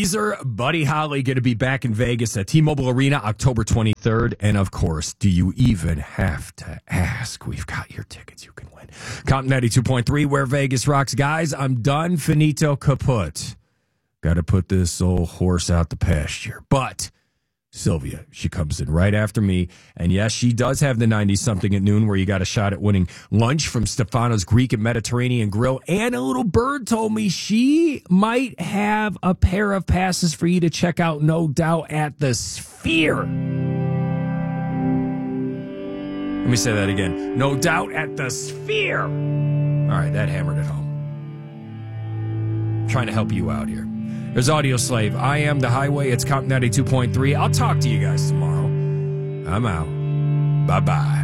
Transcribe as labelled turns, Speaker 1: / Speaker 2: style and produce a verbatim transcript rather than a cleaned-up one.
Speaker 1: Weezer, Buddy Holly going to be back in Vegas at T-Mobile Arena October twenty-third. And, of course, do you even have to ask? We've got your tickets. You can win. Compton ninety-two point three, where Vegas rocks. Guys, I'm done. Finito kaput. Got to put this old horse out the pasture. But Sylvia, she comes in right after me. And, yes, she does have the ninety-something at noon where you got a shot at winning lunch from Stefano's Greek and Mediterranean Grill. And a little bird told me she might have a pair of passes for you to check out, no doubt, at the Sphere. Let me say that again. No doubt at the Sphere. All right, that hammered it home. Trying to help you out here. There's Audio Slave. I am the Highway. It's Compton ninety-two point three. I'll talk to you guys tomorrow. I'm out. Bye-bye.